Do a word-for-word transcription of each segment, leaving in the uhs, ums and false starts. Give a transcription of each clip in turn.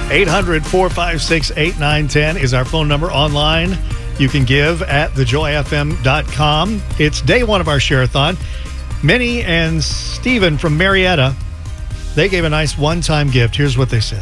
eight hundred, four five six, eight nine one zero is our phone number. Online, you can give at the joy f m dot com. It's day one of our share-a-thon. Minnie and Stephen from Marietta, they gave a nice one-time gift. Here's what they said.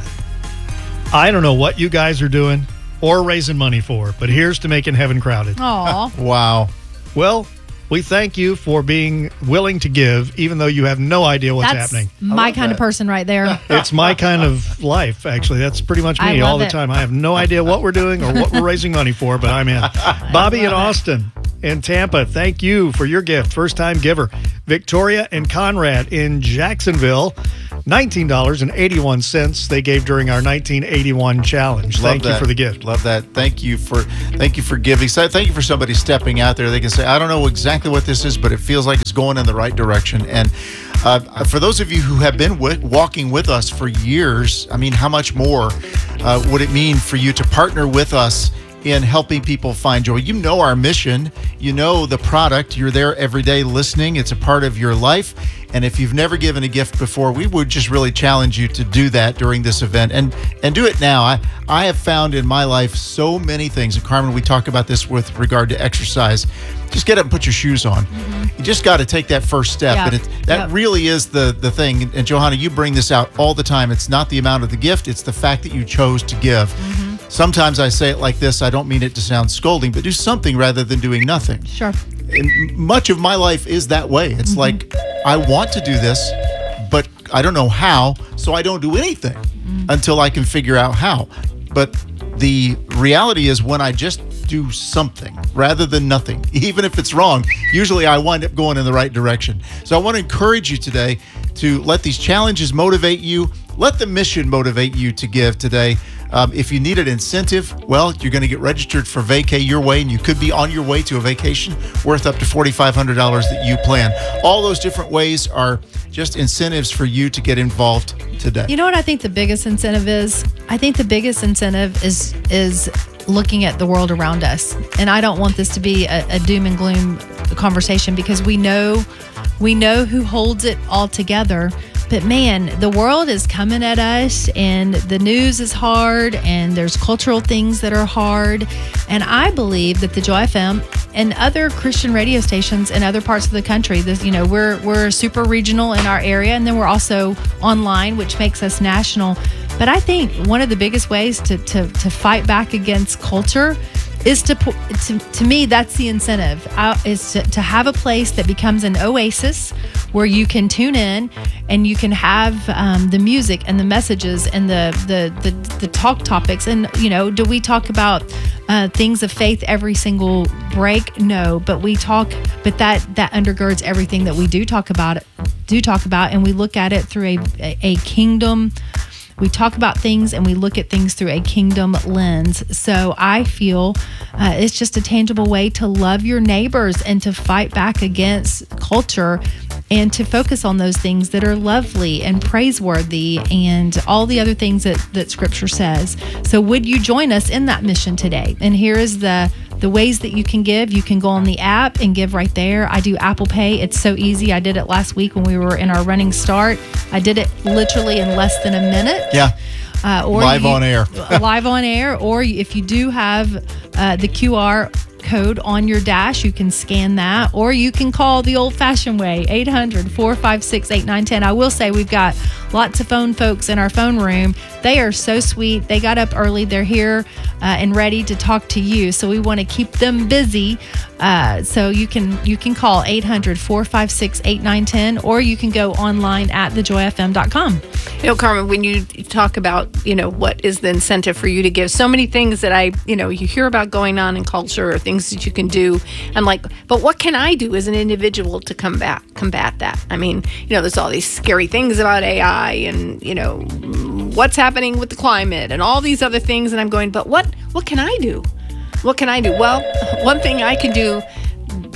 I don't know what you guys are doing or raising money for, but here's to making heaven crowded. Aw. Wow. Well, we thank you for being willing to give, even though you have no idea what's That's happening. my kind of person right there. It's my kind of life, actually. That's pretty much I me love all the it. time. I have no idea what we're doing or what we're raising money for, but I'm in. Bobby in Austin in Tampa, thank you for your gift. First-time giver. Victoria and Conrad in Jacksonville, nineteen dollars and eighty-one cents they gave during our nineteen eighty-one challenge. Love Thank you that. for the gift. Love that. Thank you for thank you for giving. So thank you for somebody stepping out there. They can say, I don't know exactly what this is, but it feels like it's going in the right direction. And uh, for those of you who have been with, walking with us for years, I mean, how much more uh, would it mean for you to partner with us in helping people find joy? You know our mission. You know the product. You're there every day listening. It's a part of your life. And if you've never given a gift before, we would just really challenge you to do that during this event and and do it now. I, I have found in my life so many things. And Carmen, we talk about this with regard to exercise. Just get up and put your shoes on. Mm-hmm. You just got to take that first step. Yep. And it, that Yep. really is the, the thing. And, and Johanna, you bring this out all the time. It's not the amount of the gift. It's the fact that you chose to give. Mm-hmm. Sometimes I say it like this. I don't mean it to sound scolding, but do something rather than doing nothing. Sure. And much of my life is that way. It's Mm-hmm. like, I want to do this, but I don't know how, so I don't do anything Mm-hmm. until I can figure out how. But the reality is when I just do something rather than nothing, even if it's wrong, usually I wind up going in the right direction. So I want to encourage you today to let these challenges motivate you. Let the mission motivate you to give today. Um, if you need an incentive, well, you're going to get registered for Vacay Your Way, and you could be on your way to a vacation worth up to four thousand five hundred dollars that you plan. All those different ways are just incentives for you to get involved today. You know what I think the biggest incentive is? I think the biggest incentive is is looking at the world around us. And I don't want this to be a, a doom and gloom conversation, because we know we know who holds it all together. But man, the world is coming at us, and the news is hard, and there's cultural things that are hard. And I believe that the Joy F M and other Christian radio stations in other parts of the country, this, you know, we're we're super regional in our area, and then we're also online, which makes us national. But I think one of the biggest ways to to, to fight back against culture is to, to, to me, that's the incentive, uh, is to, to have a place that becomes an oasis where you can tune in and you can have um, the music and the messages and the, the, the, the talk topics. And, you know, do we talk about uh, things of faith every single break? No, but we talk, but that, that undergirds everything that we do talk about, do talk about, and we look at it through a, a, a kingdom. We talk about things and we look at things through a kingdom lens. So I feel uh, it's just a tangible way to love your neighbors and to fight back against culture and to focus on those things that are lovely and praiseworthy and all the other things that, that Scripture says. So would you join us in that mission today? And here is the The ways that you can give. You can go on the app and give right there. I do Apple Pay. It's so easy. I did it last week when we were in our running start. I did it literally in less than a minute. Yeah. Uh, or live you, on air. live on air. Or if you do have uh, the Q R code on your dash, you can scan that, or you can call the old-fashioned way, eight hundred, four five six, eight nine one zero. I will say we've got lots of phone folks in our phone room. They are so sweet. They got up early. They're here uh, and ready to talk to you. So we want to keep them busy. Uh, so you can you can call eight hundred, four five six, eight nine one zero, or you can go online at the joy f m dot com. You know, Carmen, when you talk about, you know, what is the incentive for you to give, so many things that I, you know, you hear about going on in culture or things that you can do. I'm like, but what can I do as an individual to combat combat that? I mean, you know, there's all these scary things about A I and, you know, what's happening with the climate and all these other things. And I'm going, but what, what can I do? What can I do? Well, one thing I can do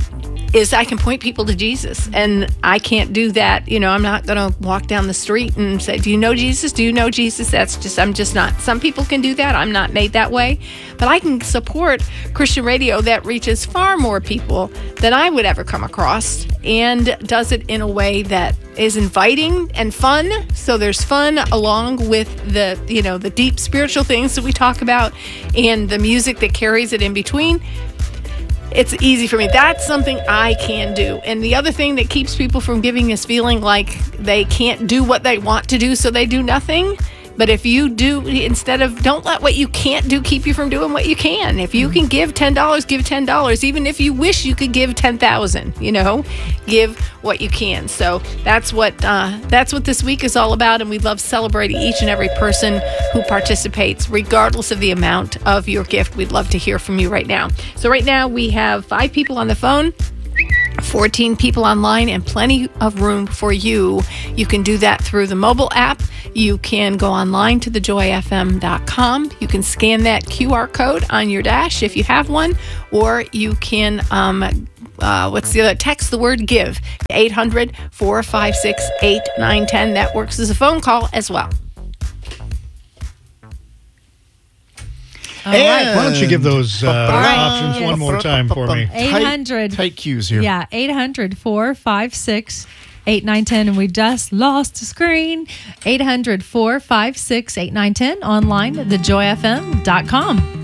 is I can point people to Jesus, and I can't do that. You know, I'm not going to walk down the street and say, do you know Jesus? Do you know Jesus? That's just, I'm just not. Some people can do that. I'm not made that way, but I can support Christian radio that reaches far more people than I would ever come across, and does it in a way that is inviting and fun. So there's fun along with the, you know, the deep spiritual things that we talk about and the music that carries it in between. It's easy for me. That's something I can do. And the other thing that keeps people from giving is feeling like they can't do what they want to do, so they do nothing. But if you do, instead of, don't let what you can't do keep you from doing what you can. If you can give ten dollars, give ten dollars. Even if you wish you could give ten thousand dollars, you know, give what you can. So that's what uh, that's what this week is all about. And we love celebrating each and every person who participates, regardless of the amount of your gift. We'd love to hear from you right now. So right now we have five people on the phone, fourteen people online, and plenty of room for you. You can do that through the mobile app. You can go online to the joy f m dot com. You can scan that Q R code on your dash if you have one, or you can, um, uh, what's the other? Text the word give, eight hundred, four five six, eight nine one zero. That works as a phone call as well. All right. Why don't you give those uh, right. options one more time for me? eight hundred. Tight, tight cues here. Yeah, eight hundred, four five six, eight nine one zero. And we just lost the screen. eight hundred, four five six, eight nine one zero. Online at the joy f m dot com.